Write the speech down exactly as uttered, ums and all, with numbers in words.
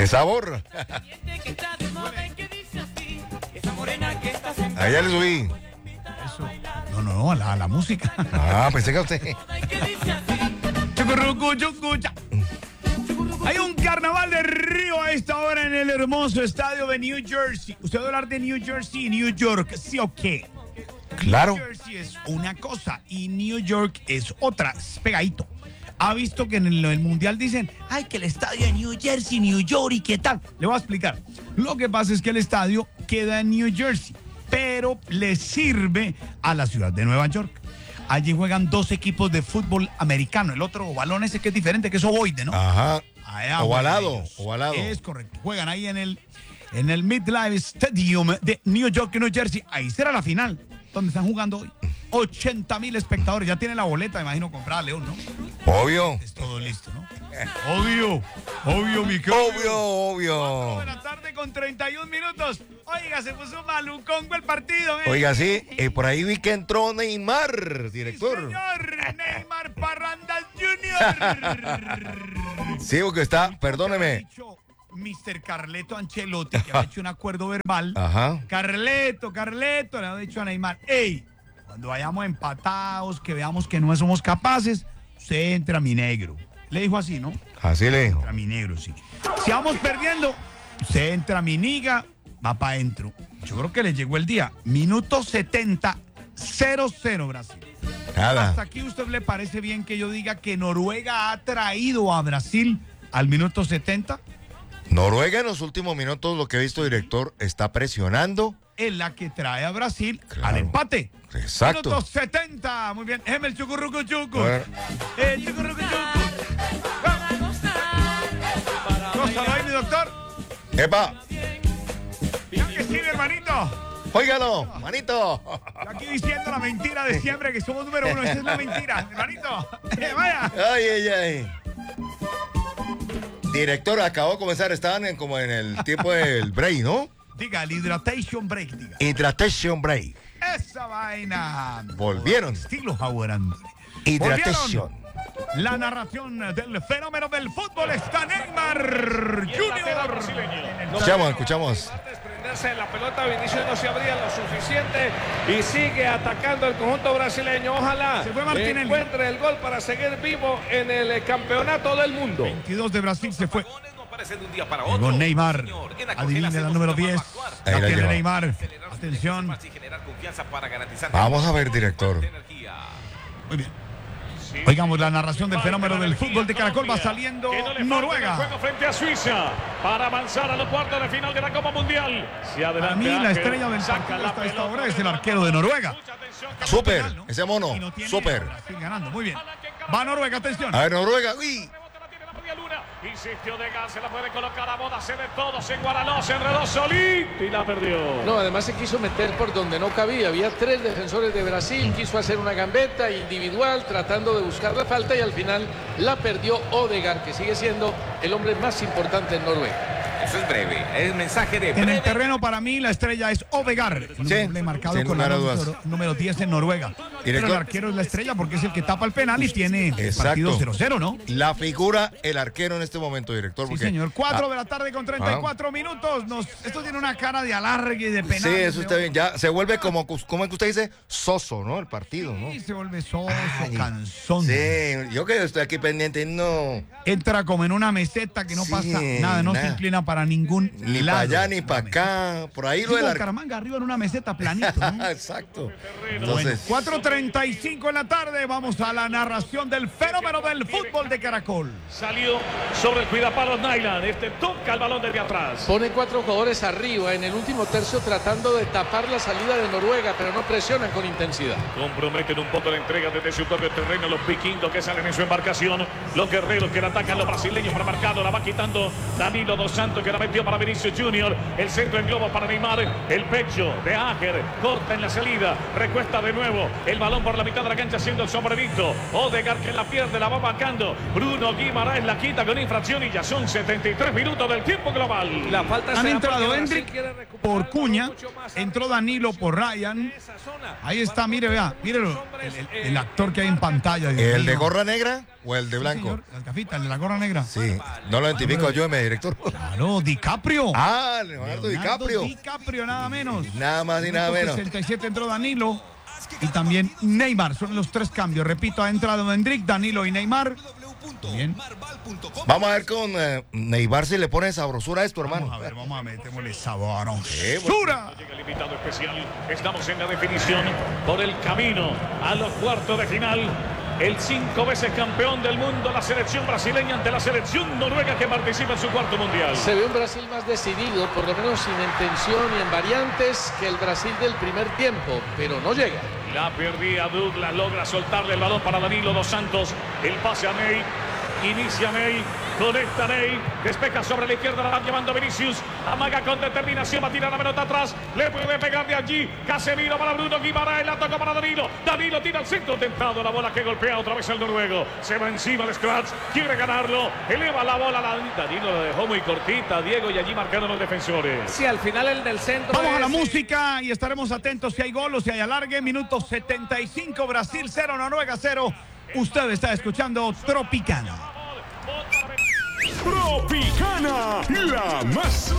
¡Qué sabor! Allá le subí. Eso. No, no, no, a la, a la música. Ah, pensé que a usted. Chucurucu, chucucha. Hay un carnaval de Río a esta hora en el hermoso estadio de New Jersey. ¿Usted va a hablar de New Jersey y New York? ¿Sí o qué? Claro. New Jersey es una cosa y New York es otra, es pegadito. Ha visto que en el, el mundial dicen, ay, que el estadio de New Jersey, New York, ¿y qué tal? Le voy a explicar. Lo que pasa es que el estadio queda en New Jersey, pero le sirve a la ciudad de Nueva York. Allí juegan dos equipos de fútbol americano. El otro balón ese que es diferente, que es ovoide, ¿no? Ajá. Allá Ovalado, juegan ellos. ovalado. Es correcto. Juegan ahí en el, en el MetLife Stadium de New York, New Jersey. Ahí será la final, donde están jugando hoy. ochenta mil espectadores. Ya tiene la boleta, me imagino, comprada, León, ¿no? Obvio. Es todo listo, ¿no? Obvio, obvio, mi querido. Obvio, obvio. Buenas tardes con treinta y un minutos. Oiga, se puso malucón el partido, ¿eh? Oiga, sí, eh, por ahí vi que entró Neymar, director. Sí, señor, Neymar Parrandas junior Sí, porque está, perdóneme. mister Carleto Ancelotti, que ha hecho un acuerdo verbal. Ajá. Carleto, Carleto, le ha dicho a Neymar, hey, cuando vayamos empatados, que veamos que no somos capaces, usted entra mi negro. Le dijo así, ¿no? Así le dijo. Entra mi negro, sí. Si vamos perdiendo, usted entra mi niga, va para adentro. Yo creo que le llegó el día. Minuto setenta, cero cero Brasil. Nada. ¿Hasta aquí usted le parece bien que yo diga que Noruega ha traído a Brasil al minuto setenta? Noruega en los últimos minutos, lo que he visto, director, está presionando. Es la que trae a Brasil Claro. al empate. Exacto. Minuto setenta. Muy bien. Déjeme el chucurrucu chucu. Bueno. El chucurrucu chucu. Gózalo ahí, mi doctor. ¡Epa! Ya que sí, mi hermanito. ¡Óigalo, manito! Yo aquí diciendo la mentira de siempre, que somos número uno. Esa es la mentira, hermanito. Eh, vaya. ¡Ay, ay, ay! Director, acabó de comenzar, estaban en, como en el tiempo del break, ¿no? Diga, el hydration break, diga. Hydration break. Esa vaina. Volvieron. Estilo Howard Anthony. Hydration. Volvieron. La narración del fenómeno del fútbol está Neymar junior Escuchamos, escuchamos. Desprenderse de la pelota, Vinicius no se abría lo suficiente y sigue atacando el conjunto brasileño. Ojalá Se fue Martinelli. encuentre el gol para seguir vivo en el campeonato del mundo. veintidós de Brasil se fue. Parece de un día para Llegó otro. Neymar. Señor, en la Adivine congelación la número no se diez. va a evacuar. Ahí la La tiene lleva. Neymar. Atención. Y generar confianza para garantizar Vamos a ver, director. energía. Muy bien. Oigamos la narración del fenómeno del fútbol de Caracol. Va saliendo Que no le falta el Noruega. juego frente a Suiza para avanzar a los cuartos de final de la Copa Mundial. Si Para adelante mí la Ángel, estrella del saca partido la hasta esta pelota hora es de el la arquero de Noruega. Mucha atención, Súper, Penal, ¿no? ese mono. Y no tiene Súper. Brasil ganando. Muy bien. Va Noruega, atención. A ver, Noruega. Uy. Rebote la tiene la media luna. Insistió de Gas, se la puede colocar a Boda, se de todos, se enguaranó, se enredó solito y la perdió. No, además se quiso meter por donde no cabía. Había tres defensores de Brasil, quiso hacer una gambeta individual tratando de buscar la falta y al final la perdió Odegaard, que sigue siendo el hombre más importante en Noruega. Eso es breve. Es mensaje de En breve. el terreno para mí la estrella es Odegaard, el Sí, nombre marcado sin con la lugar a número, dudas. número diez en Noruega. Pero el arquero es la estrella porque es el que tapa el penal y tiene el Exacto. partido cero cero, ¿no? La figura, el arquero en este momento, director. Sí, porque- señor. cuatro Ah, de la tarde con treinta y cuatro minutos. Nos, esto tiene una cara de alargue y de penal. Sí, eso está bien. Ya se vuelve como, como es que usted dice, soso, ¿no? El partido, ¿no? Sí, se vuelve soso, Ay, cansón. Sí, yo que estoy aquí pendiente, no. Entra como en una meseta que no Sí, pasa nada, no nada. se inclina para ningún Ni para lado. allá ni La para meseta. acá. Por ahí Sí, lo del con arquero. Caramanga arriba en una meseta planito, ¿no? Exacto. Bueno, Entonces, cuatro treinta y cinco en la tarde, vamos a la narración del fenómeno del fútbol de Caracol. Salió sobre el cuidapalos Nyland. Este toca el balón desde atrás. Pone cuatro jugadores arriba en el último tercio tratando de tapar la salida de Noruega, pero no presionan con intensidad. Comprometen un poco la entrega desde su propio terreno los vikingos que salen en su embarcación. Los guerreros que la atacan, los brasileños para marcado. La va quitando Danilo Dos Santos que la metió para Vinicius Junior. El centro en globo para Neymar. El pecho de Áger. Corta en la salida. Recuesta de nuevo. El balón por la mitad de la cancha haciendo el sombrerito. Odegaard que la pierde, la va marcando. Bruno Guimaraes la quita con infracción y ya son setenta y tres minutos del tiempo global. La falta Han será entrado porque Brasil Hendrik quiere recuperar por el Cuña, balón mucho más entró arriba. Danilo por Ryan. Esa zona. Ahí está, mire, vea, mírelo, el, el- el actor que hay en pantalla. Dios el de mío. gorra negra. o el de Sí, blanco? señor, el gafita, el de la gorra negra. Sí, no lo identifico yo, mi director. Claro, DiCaprio. Ah, Leonardo DiCaprio. DiCaprio, nada menos. Nada más y nada menos. sesenta y siete entró Danilo y también Neymar. Son los tres cambios. Repito, ha entrado Endrick, Danilo y Neymar. Bien. Vamos a ver con eh, Neymar si le pone sabrosura a esto, hermano. Vamos a ver, vamos a meterle sabor. Sí, ¡Sura! Llega el invitado especial. Estamos en la definición por el camino a los cuartos de final. El cinco veces campeón del mundo, la selección brasileña ante la selección noruega que participa en su cuarto mundial. Se ve un Brasil más decidido, por lo menos sin intención y en variantes, que el Brasil del primer tiempo, pero no llega. La perdía Douglas, logra soltarle el balón para Danilo dos Santos. El pase a Ney. Inicia Ney, conecta Ney, despeja sobre la izquierda, la va llevando Vinicius, amaga con determinación, va a tirar la pelota atrás, le puede pegar de allí, Casemiro para Bruno Guimaraes, la toca para Danilo, Danilo tira al centro, tentado, la bola que golpea otra vez el noruego, se va encima el Scratch, quiere ganarlo, eleva la bola, la Danilo la dejó muy cortita, Diego, y allí marcaron los defensores. Sí, al final el del centro. Vamos a la es- música y estaremos atentos si hay gol o si hay alargue. Minuto setenta y cinco, Brasil cero, Noruega cero. Usted está escuchando Tropicana. Tropicana, la más